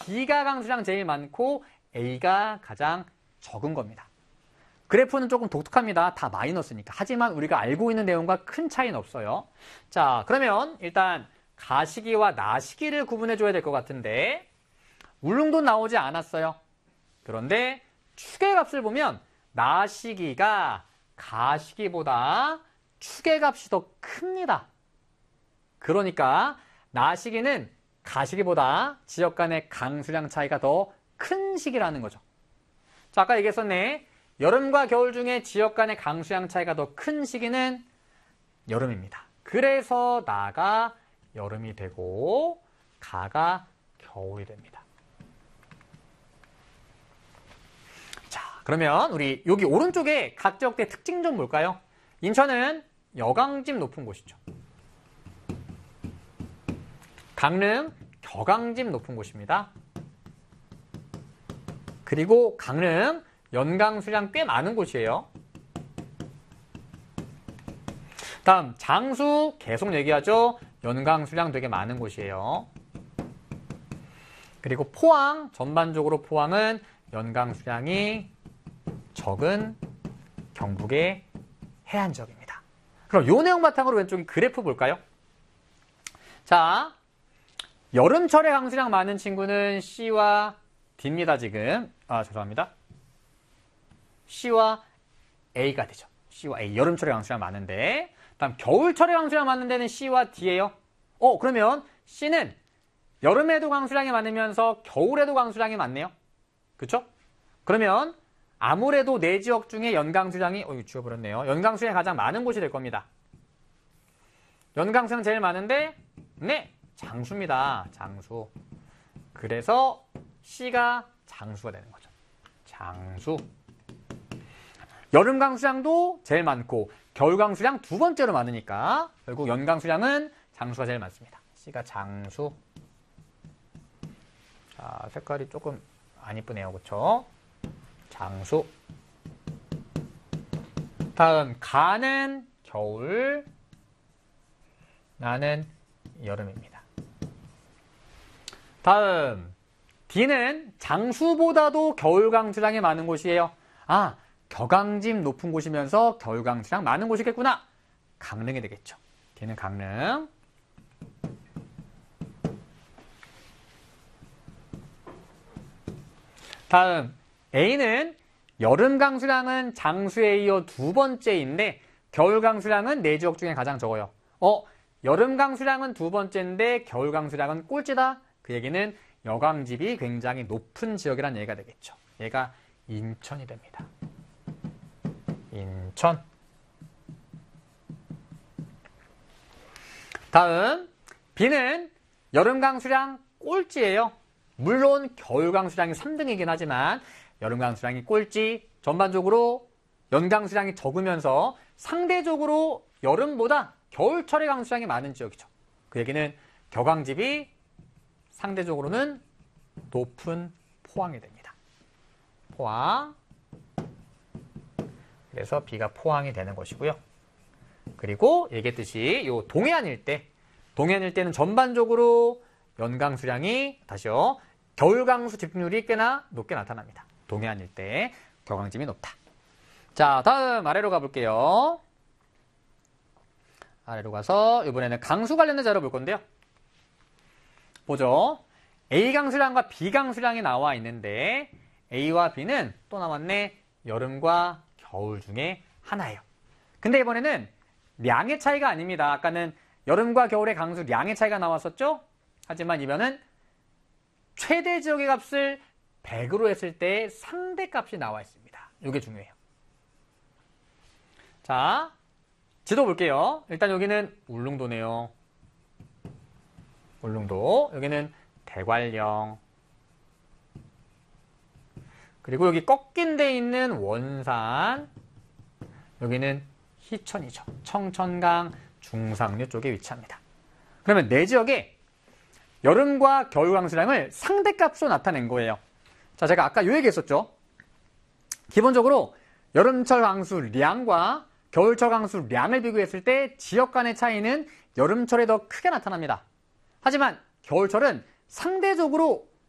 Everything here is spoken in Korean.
B가 강수량 제일 많고 A가 가장 적은 겁니다. 그래프는 조금 독특합니다. 다 마이너스니까. 하지만 우리가 알고 있는 내용과 큰 차이는 없어요. 자, 그러면 일단 가시기와 나시기를 구분해 줘야 될 것 같은데 울릉도 나오지 않았어요. 그런데 축의 값을 보면 나시기가 가시기보다 축의 값이 더 큽니다. 그러니까 나시기는 가시기보다 지역 간의 강수량 차이가 더 큰 시기라는 거죠. 자, 아까 얘기했었네. 여름과 겨울 중에 지역 간의 강수량 차이가 더 큰 시기는 여름입니다. 그래서 나가 여름이 되고 가가 겨울이 됩니다. 자, 그러면 우리 여기 오른쪽에 각 지역대 특징 좀 볼까요? 인천은 여강집 높은 곳이죠. 강릉 겨강집 높은 곳입니다. 그리고 강릉 연강수량 꽤 많은 곳이에요. 다음 장수 계속 얘기하죠. 연강수량 되게 많은 곳이에요. 그리고 포항 전반적으로 포항은 연강수량이 적은 경북의 해안 지역입니다. 그럼 이 내용 바탕으로 왼쪽에 그래프 볼까요? 자, 여름철에 강수량 많은 친구는 C와 D입니다. 지금 죄송합니다. C와 A가 되죠. C와 A. 여름철에 강수량 많은데 다음 겨울철에 강수량 많은 데는 C와 D예요. 그러면 C는 여름에도 강수량이 많으면서 겨울에도 강수량이 많네요. 그렇죠? 그러면 아무래도 네 지역 중에 연강수량이 이거 지워버렸네요. 연강수량이 가장 많은 곳이 될 겁니다. 연강수량 제일 많은데 네, 장수입니다. 장수. 그래서 C가 장수가 되는 거죠. 장수. 여름 강수량도 제일 많고 겨울 강수량 두 번째로 많으니까 결국 연강 수량은 장수가 제일 많습니다. C가 장수. 자, 색깔이 조금 안 이쁘네요. 그렇죠? 장수. 다음 가는 겨울, 나는 여름입니다. 다음 D는 장수보다도 겨울 강수량이 많은 곳이에요. 겨강집 높은 곳이면서 겨울 강수량 많은 곳이겠구나. 강릉이 되겠죠. D는 강릉. 다음 A는 여름 강수량은 장수에 이어 두 번째인데 겨울 강수량은 네 지역 중에 가장 적어요. 여름 강수량은 두 번째인데 겨울 강수량은 꼴찌다. 그 얘기는 여강집이 굉장히 높은 지역이라는 얘기가 되겠죠. 얘가 인천이 됩니다. 인천. 다음 B는 여름 강수량 꼴찌예요. 물론 겨울 강수량이 3등이긴 하지만 여름 강수량이 꼴찌, 전반적으로 연강수량이 적으면서 상대적으로 여름보다 겨울철의 강수량이 많은 지역이죠. 그 얘기는 겨강집이 상대적으로는 높은 포항이 됩니다. 포항. 그래서 B가 포항이 되는 것이고요. 그리고 얘기했듯이 요 동해안 일대는 전반적으로 연강수량이 다시요. 겨울강수 집중률이 꽤나 높게 나타납니다. 동해안 일대 겨강집이 높다. 자, 다음 아래로 가볼게요. 아래로 가서 이번에는 강수 관련된 자료 볼 건데요. 보죠. A 강수량과 B 강수량이 나와 있는데 A와 B는 또 나왔네. 여름과 겨울 중에 하나예요. 근데 이번에는 량의 차이가 아닙니다. 아까는 여름과 겨울의 강수량의 차이가 나왔었죠? 하지만 이번은 최대 지역의 값을 100으로 했을 때 상대값이 나와 있습니다. 이게 중요해요. 자, 지도 볼게요. 일단 여기는 울릉도네요. 울릉도. 여기는 대관령. 그리고 여기 꺾인 데 있는 원산. 여기는 희천이죠. 청천강 중상류 쪽에 위치합니다. 그러면 네 지역에 여름과 겨울 강수량을 상대값으로 나타낸 거예요. 자, 제가 아까 요 얘기했었죠. 기본적으로 여름철 강수량과 겨울철 강수량을 비교했을 때 지역 간의 차이는 여름철에 더 크게 나타납니다. 하지만 겨울철은 상대적으로